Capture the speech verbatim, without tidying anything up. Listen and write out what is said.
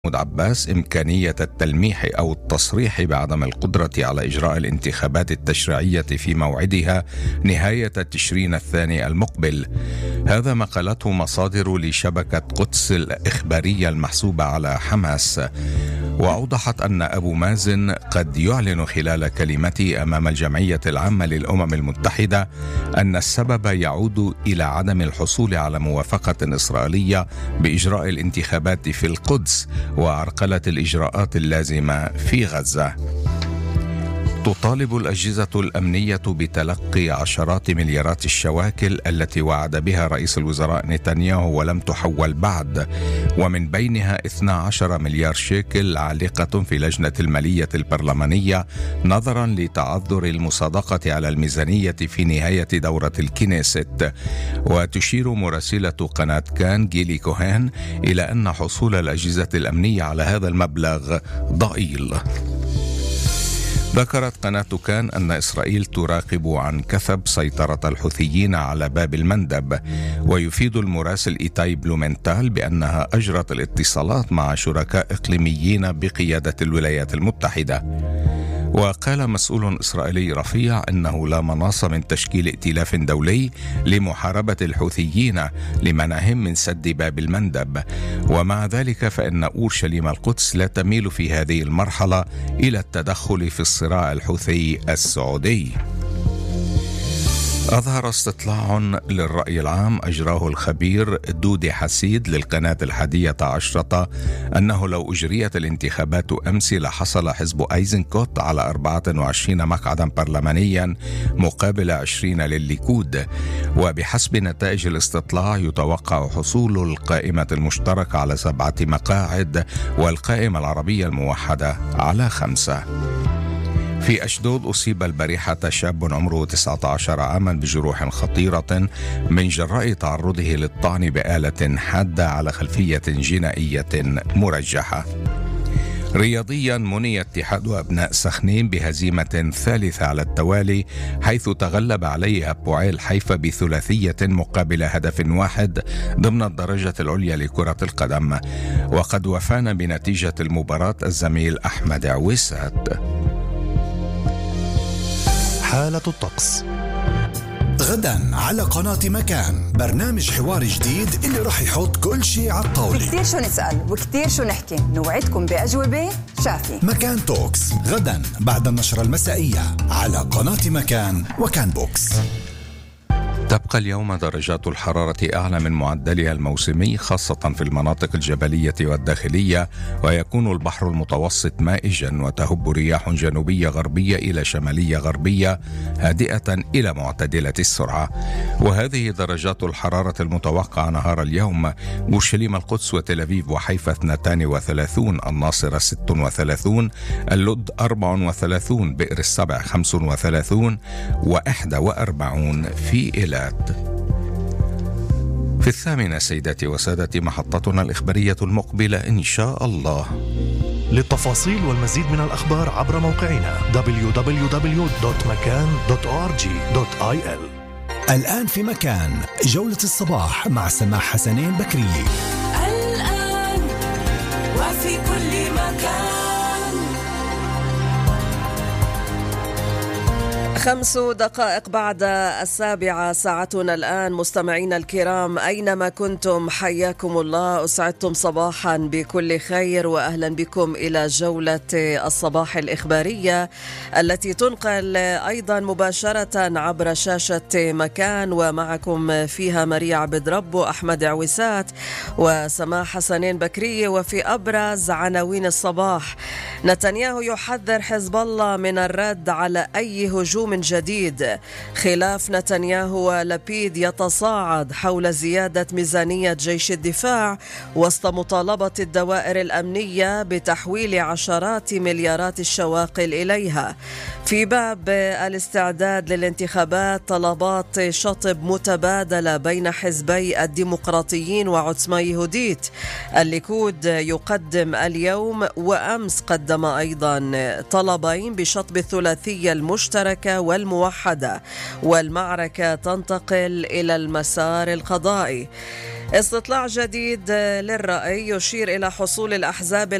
محمود عباس إمكانية التلميح أو التصريح بعدم القدرة على إجراء الانتخابات التشريعية في موعدها نهاية تشرين الثاني المقبل. هذا ما قالته مصادر لشبكة قدس الإخبارية المحسوبة على حماس، وأوضحت أن أبو مازن قد يعلن خلال كلمته أمام الجمعية العامة للأمم المتحدة أن السبب يعود إلى عدم الحصول على موافقة إسرائيلية بإجراء الانتخابات في القدس وعرقلة الإجراءات اللازمة في غزة. تطالب الأجهزة الأمنية بتلقي عشرات مليارات الشواكل التي وعد بها رئيس الوزراء نتنياهو ولم تحول بعد، ومن بينها اثنا عشر مليار شيكل عالقة في لجنة المالية البرلمانية نظرا لتعذر المصادقة على الميزانية في نهاية دورة الكنيست. وتشير مراسلة قناة كان جيلي كوهين إلى أن حصول الأجهزة الأمنية على هذا المبلغ ضئيل. ذكرت قناة كان أن إسرائيل تراقب عن كثب سيطرة الحوثيين على باب المندب، ويفيد المراسل إيتاي بلومنتال بأنها أجرت الاتصالات مع شركاء إقليميين بقيادة الولايات المتحدة. وقال مسؤول إسرائيلي رفيع إنه لا مناص من تشكيل ائتلاف دولي لمحاربة الحوثيين لمنعهم من سد باب المندب، ومع ذلك فإن أورشليم القدس لا تميل في هذه المرحلة إلى التدخل في الصراع الحوثي السعودي. أظهر استطلاع للرأي العام أجراه الخبير دودي حسيد للقناة الحادية عشرة أنه لو أجريت الانتخابات أمس لحصل حزب أيزنكوت على أربعة وعشرين مقعدا برلمانيا مقابل عشرين للليكود. وبحسب نتائج الاستطلاع يتوقع حصول القائمة المشتركة على سبعة مقاعد والقائمة العربية الموحدة على خمسة. في أشدود أصيب البارحة شاب عمره تسعة عشر عاما بجروح خطيرة من جراء تعرضه للطعن بآلة حادة على خلفية جنائية مرجحة. رياضيا مني اتحاد أبناء سخنين بهزيمة ثالثة على التوالي، حيث تغلب عليه بوعيل حيفا بثلاثية مقابل هدف واحد ضمن الدرجة العليا لكرة القدم. وقد وفانا بنتيجة المباراة الزميل أحمد عويسات. حالة الطقس غدا على قناة مكان، برنامج حوار جديد اللي رح يحط كل شيء على الطاولة. كتير شو نسأل وكتير شو نحكي، نوعدكم بأجوبة شافي. مكان توكس غدا بعد النشرة المسائية على قناة مكان وكان بوكس. تبقى اليوم درجات الحرارة أعلى من معدلها الموسمي خاصة في المناطق الجبلية والداخلية، ويكون البحر المتوسط مائجا وتهب رياح جنوبية غربية إلى شمالية غربية هادئة إلى معتدلة السرعة. وهذه درجات الحرارة المتوقعة نهار اليوم: أورشليم القدس وتل أبيب وحيفا اثنتان وثلاثون، الناصرة ست وثلاثون، اللد أربع وثلاثون، بئر السبع خمس وثلاثون، وإحدى وأربعون في إيلات. في الثامنة سيداتي وسادتي محطتنا الإخبارية المقبلة إن شاء الله. للتفاصيل والمزيد من الأخبار عبر موقعنا دبليو دبليو دبليو دوت مكان دوت أو آر جي دوت آي إل. الآن في مكان جولة الصباح مع سماح حسنين بكري. الآن وفي كل مكان. خمس دقائق بعد السابعة ساعتنا الآن. مستمعينا الكرام أينما كنتم حياكم الله، أسعدتم صباحا بكل خير، وأهلا بكم إلى جولة الصباح الإخبارية التي تنقل أيضا مباشرة عبر شاشة مكان، ومعكم فيها مريع عبد رب وأحمد عويسات وسماح حسنين بكرية. وفي أبرز عناوين الصباح: نتنياهو يحذر حزب الله من الرد على أي هجوم من جديد. خلاف نتنياهو ولبيد يتصاعد حول زيادة ميزانية جيش الدفاع وسط مطالبة الدوائر الأمنية بتحويل عشرات مليارات الشواقل إليها. في باب الاستعداد للانتخابات طلبات شطب متبادلة بين حزبي الديمقراطيين وعتمة يهوديت. الليكود يقدم اليوم وأمس قدم أيضا طلبين بشطب الثلاثية المشتركة والموحدة، والمعركة تنتقل إلى المسار القضائي. استطلاع جديد للرأي يشير إلى حصول الأحزاب